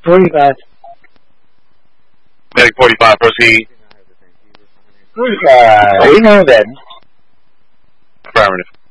45. Medic 45, proceed. 45. We know then. Affirmative.